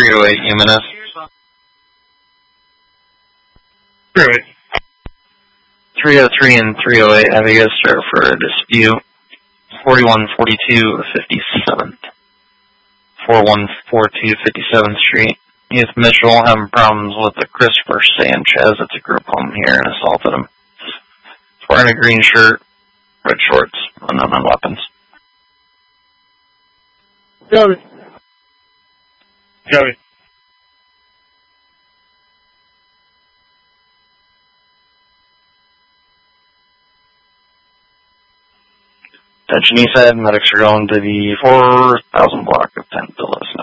308 Humanist. 303 and 308 have you guys start for a dispute. 4142 57th. 4142 57th Street. Youth Mitchell having problems with the Christopher Sanchez at the group home here and assaulted him. He's wearing a green shirt, red shorts, and unknown weapons. Copy. Copy. Attention Eastside, medics are going to the 4000 block of 10 Villas.